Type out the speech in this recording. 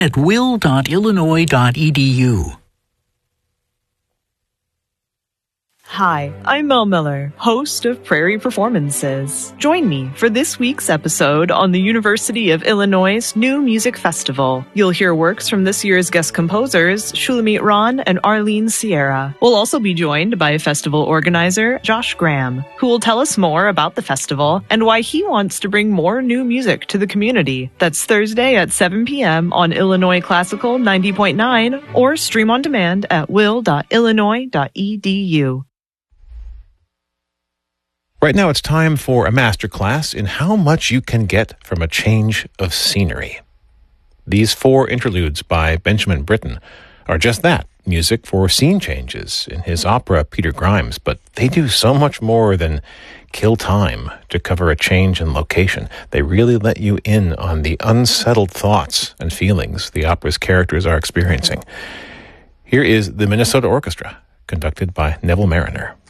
at will.illinois.edu. Hi, I'm Mel Miller, host of Prairie Performances. Join me for this week's episode on the University of Illinois' New Music Festival. You'll hear works from this year's guest composers, Shulamit Ron and Arlene Sierra. We'll also be joined by festival organizer Josh Graham, who will tell us more about the festival and why he wants to bring more new music to the community. That's Thursday at 7 p.m. on Illinois Classical 90.9 or stream on demand at will.illinois.edu. Right now it's time for a masterclass in how much you can get from a change of scenery. These 4 interludes by Benjamin Britten are just that, music for scene changes in his opera Peter Grimes, but they do so much more than kill time to cover a change in location. They really let you in on the unsettled thoughts and feelings the opera's characters are experiencing. Here is the Minnesota Orchestra, conducted by Neville Mariner.